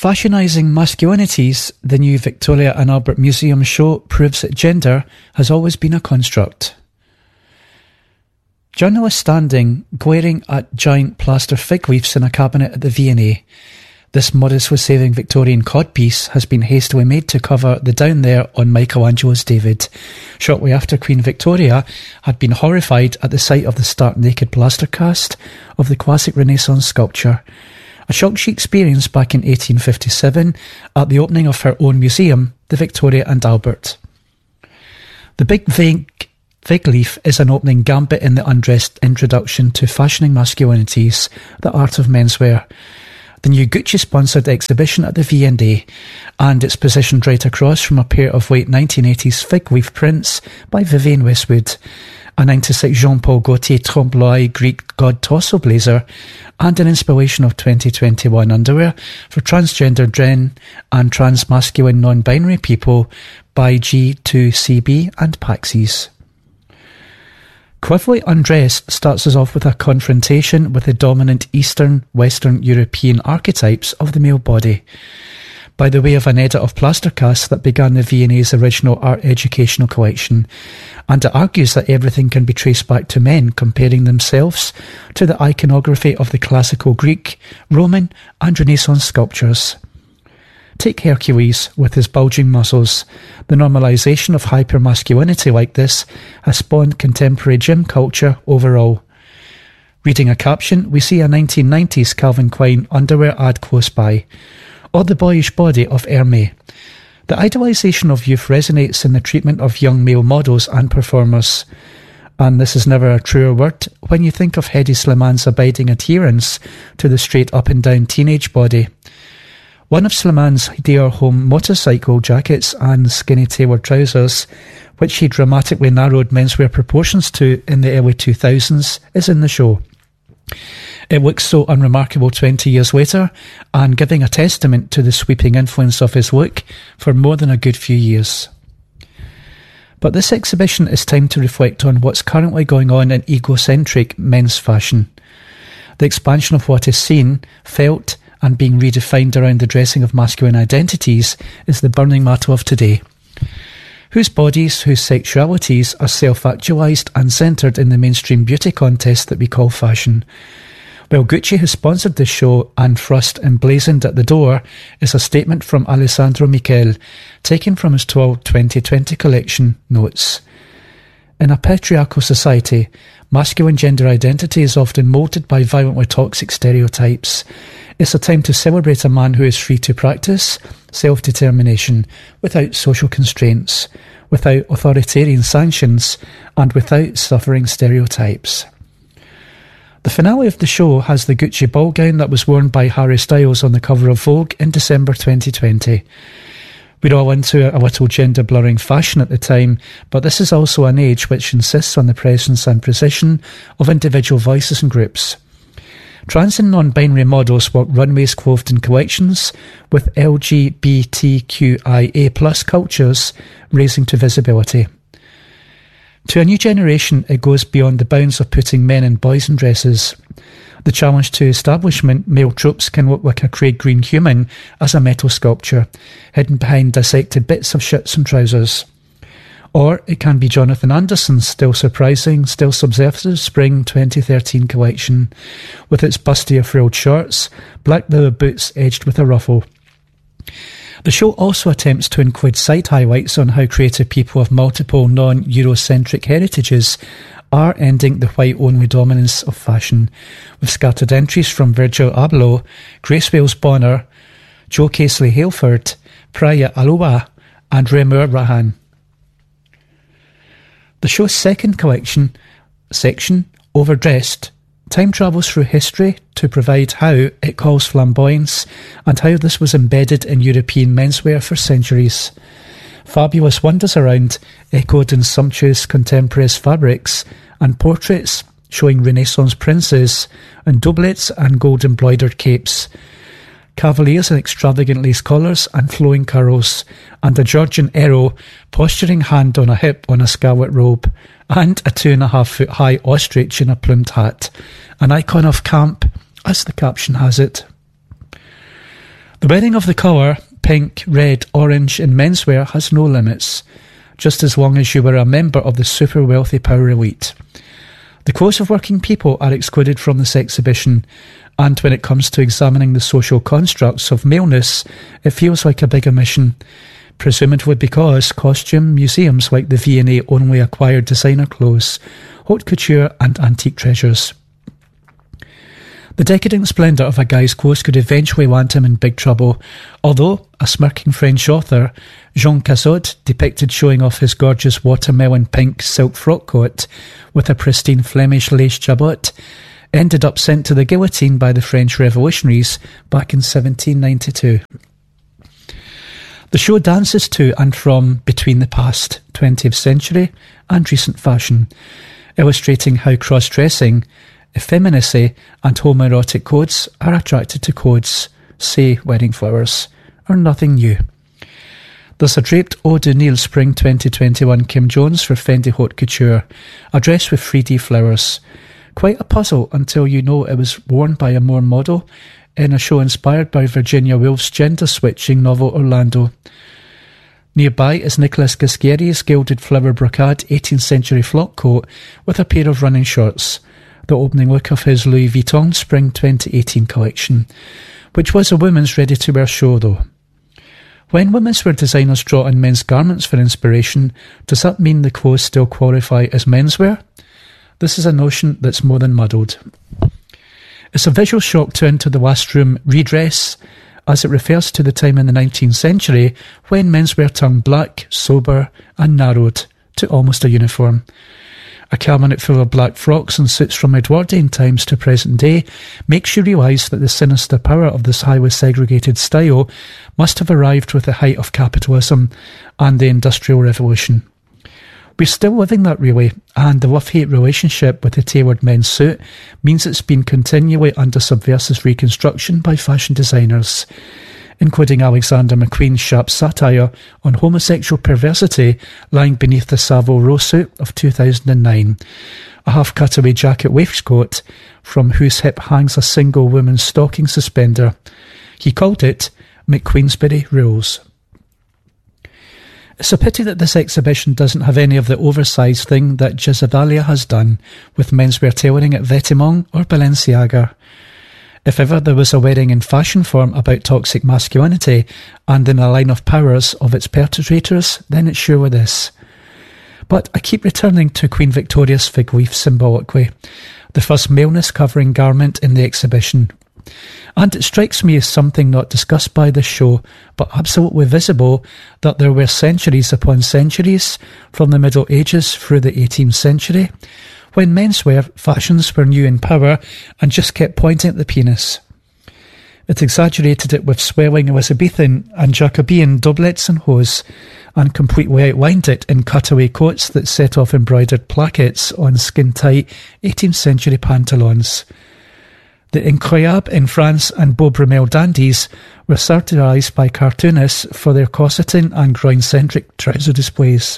Fashionising Masculinities, the new Victoria and Albert Museum show proves that gender has always been a construct. Journalists standing, glaring at giant plaster fig leaves in a cabinet at the V&A. This modest-was-saving Victorian codpiece has been hastily made to cover the down there on Michelangelo's David, shortly after Queen Victoria had been horrified at the sight of the stark-naked plaster cast of the classic Renaissance sculpture. A shock she experienced back in 1857 at the opening of her own museum, the Victoria and Albert. The big fig leaf is an opening gambit in the undressed introduction to Fashioning Masculinities, the Art of Menswear, the new Gucci-sponsored exhibition at the V&A, and it's positioned right across from a pair of late 1980s fig leaf prints by Vivienne Westwood, a 96 Jean-Paul Gaultier Trompe-l'oeil Greek god torso blazer, and an inspiration of 2021 underwear for transgender dren and trans-masculine non-binary people by G2CB and Paxis. Cleverly Undressed starts us off with a confrontation with the dominant Eastern, Western European archetypes of the male body, by the way of an edit of plaster casts that began the V&A's original art educational collection, and it argues that everything can be traced back to men comparing themselves to the iconography of the classical Greek, Roman and Renaissance sculptures. Take Hercules with his bulging muscles. The normalisation of hypermasculinity like this has spawned contemporary gym culture overall. Reading a caption, we see a 1990s Calvin Klein underwear ad close by, or the boyish body of Hermé. The idolisation of youth resonates in the treatment of young male models and performers. And this is never a truer word when you think of Hedi Slimani's abiding adherence to the straight up and down teenage body. One of Slimani's Dior Home motorcycle jackets and skinny tailored trousers, which he dramatically narrowed menswear proportions to in the early 2000s, is in the show. It looks so unremarkable 20 years later, and giving a testament to the sweeping influence of his look for more than a good few years. But this exhibition is time to reflect on what's currently going on in egocentric men's fashion. The expansion of what is seen, felt, and being redefined around the dressing of masculine identities is the burning matter of today. Whose bodies, whose sexualities are self-actualised and centred in the mainstream beauty contest that we call fashion? Well, Gucci has sponsored this show, and thrust emblazoned at the door is a statement from Alessandro Michele, taken from his 2020 collection, Notes. In a patriarchal society, masculine gender identity is often moulded by violently toxic stereotypes. It's a time to celebrate a man who is free to practice self-determination without social constraints, without authoritarian sanctions, and without suffering stereotypes. The finale of the show has the Gucci ball gown that was worn by Harry Styles on the cover of Vogue in December 2020. We're all into a little gender-blurring fashion at the time, but this is also an age which insists on the presence and precision of individual voices and groups. Trans and non-binary models walk runways clothed in collections, with LGBTQIA+ cultures raising to visibility. To a new generation, it goes beyond the bounds of putting men and boys in dresses. The challenge to establishment, male tropes can look like a Craig Green human as a metal sculpture, hidden behind dissected bits of shirts and trousers. Or it can be Jonathan Anderson's still surprising, still subversive Spring 2013 collection, with its bustier frilled shorts, black leather boots edged with a ruffle. The show also attempts to include side highlights on how creative people of multiple non-Eurocentric heritages are ending the white-only dominance of fashion, with scattered entries from Virgil Abloh, Grace Wales Bonner, Joe Casely Haleford, Priya Aloha, and Remur Rahan. The show's second section, Overdressed, time travels through history to provide how it calls flamboyance and how this was embedded in European menswear for centuries. Fabulous wonders around, echoed in sumptuous contemporaries fabrics, and portraits showing Renaissance princes, and doublets and gold-embroidered capes. Cavaliers in extravagant lace collars and flowing curls, and a Georgian arrow posturing hand on a hip on a scarlet robe, and a 2.5-foot high ostrich in a plumed hat, an icon of camp, as the caption has it. The wearing of the colour pink, red, orange in menswear has no limits, just as long as you were a member of the super wealthy power elite. The clothes of working people are excluded from this exhibition, and when it comes to examining the social constructs of maleness, it feels like a big omission, presumably because costume museums like the V&A only acquire designer clothes, haute couture and antique treasures. The decadent splendour of a guy's clothes could eventually land him in big trouble, although a smirking French author, Jean Cassot, depicted showing off his gorgeous watermelon pink silk frock coat with a pristine Flemish lace jabot, ended up sent to the guillotine by the French revolutionaries back in 1792. The show dances to and from between the past, 20th century and recent fashion, illustrating how cross-dressing, effeminacy and homoerotic codes are attracted to codes, say wearing flowers, are nothing new. There's a draped Eau de Nil Spring 2021 Kim Jones for Fendi Haute Couture, a dress with 3D flowers. Quite a puzzle until you know it was worn by a Moore model in a show inspired by Virginia Woolf's gender-switching novel Orlando. Nearby is Nicholas Gasqueri's gilded flower brocade 18th century frock coat with a pair of running shorts, the opening look of his Louis Vuitton Spring 2018 collection, which was a women's ready-to-wear show though. When women's wear designers draw on men's garments for inspiration, does that mean the clothes still qualify as menswear? This is a notion that's more than muddled. It's a visual shock to enter the washroom redress, as it refers to the time in the 19th century when menswear turned black, sober and narrowed to almost a uniform. A cabinet full of black frocks and suits from Edwardian times to present day makes you realise that the sinister power of this highly segregated style must have arrived with the height of capitalism and the Industrial Revolution. We're still living that really, and the love-hate relationship with the tailored men's suit means it's been continually under subversive reconstruction by fashion designers, including Alexander McQueen's sharp satire on homosexual perversity lying beneath the Savile Row suit of 2009, a half-cutaway jacket waistcoat from whose hip hangs a single woman's stocking suspender. He called it McQueensberry Rules. It's a pity that this exhibition doesn't have any of the oversized thing that Jazavalia has done with menswear tailoring at Vetements or Balenciaga. If ever there was a wearing in fashion form about toxic masculinity and in a line of powers of its perpetrators, then it's surely this. But I keep returning to Queen Victoria's fig leaf symbolically, the first maleness covering garment in the exhibition. And it strikes me as something not discussed by this show, but absolutely visible, that there were centuries upon centuries, from the Middle Ages through the 18th century, when menswear fashions were new in power and just kept pointing at the penis. It exaggerated it with swelling Elizabethan and Jacobean doublets and hose, and completely outlined it in cutaway coats that set off embroidered plaquettes on skin-tight 18th century pantaloons. The incroyable in France and Beau Brummel dandies were satirised by cartoonists for their corseting and groin-centric trouser displays.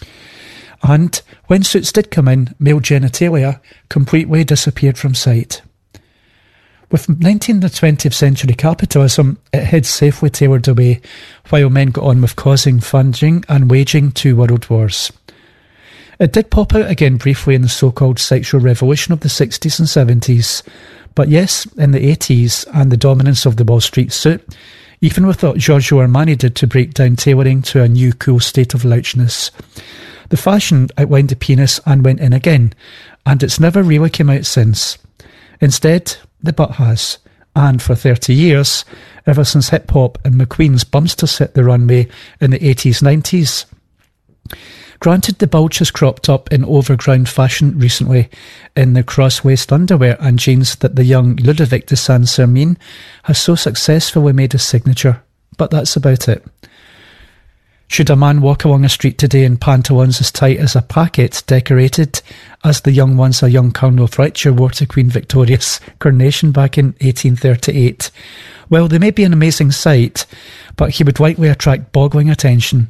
And when suits did come in, male genitalia completely disappeared from sight. With 19th and 20th century capitalism, it had safely tailored away, while men got on with causing, funding and waging 2 world wars. It did pop out again briefly in the so-called sexual revolution of the 60s and 70s, but yes, in the 80s and the dominance of the Wall Street suit, even with what Giorgio Armani did to break down tailoring to a new cool state of louchness. The fashion outlined the penis and went in again, and it's never really come out since. Instead, the butt has, and for 30 years, ever since hip-hop and McQueen's bumsters hit the runway in the 80s, 90s. Granted, the bulge has cropped up in overground fashion recently in the cross-waist underwear and jeans that the young Ludovic de Saint-Sermin has so successfully made his signature, but that's about it. Should a man walk along a street today in pantaloons as tight as a packet, decorated as the young ones a young Colonel Fletcher wore to Queen Victoria's coronation back in 1838, well, they may be an amazing sight, but he would likely attract boggling attention.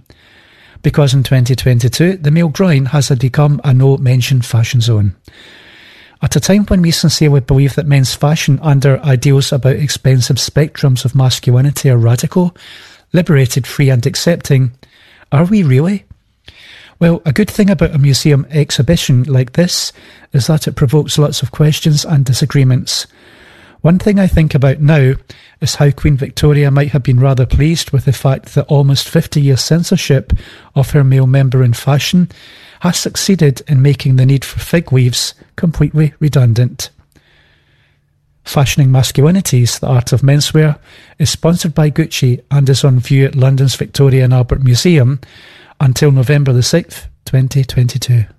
Because in 2022, the male groin has become a no-mention fashion zone. At a time when we sincerely believe that men's fashion under ideals about expensive spectrums of masculinity are radical, liberated, free and accepting, are we really? Well, a good thing about a museum exhibition like this is that it provokes lots of questions and disagreements. One thing I think about now is how Queen Victoria might have been rather pleased with the fact that almost 50 years censorship of her male member in fashion has succeeded in making the need for fig leaves completely redundant. Fashioning Masculinities, the Art of Menswear, is sponsored by Gucci and is on view at London's Victoria and Albert Museum until November the 6th, 2022.